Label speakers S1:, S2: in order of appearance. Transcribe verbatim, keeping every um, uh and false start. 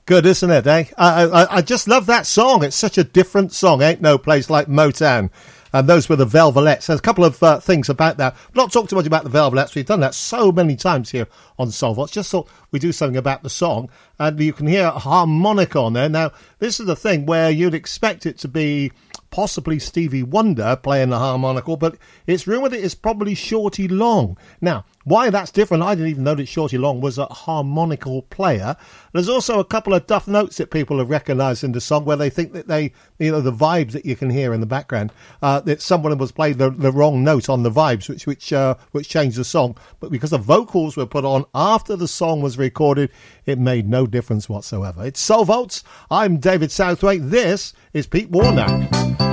S1: Good, isn't it, eh? I, I, I just love that song. It's such a different song. Ain't no place like Motown. And those were the Velvelettes. There's a couple of uh, things about that. I've not talked too much about the Velvelettes. We've done that so many times here on Soulvox. Just thought we'd do something about the song. And you can hear a harmonica on there. Now, this is the thing where you'd expect it to be possibly Stevie Wonder playing the harmonica, but it's rumoured it is probably Shorty Long. Now, why that's different, I didn't even know that Shorty Long was a harmonical player. There's also a couple of duff notes that people have recognised in the song where they think that they, you know, the vibes that you can hear in the background, uh, that someone was playing the, the wrong note on the vibes, which which uh, which changed the song. But because the vocals were put on after the song was recorded, it made no difference whatsoever. It's Soul Vaults. I'm David Southwaite. This is Pete Warner.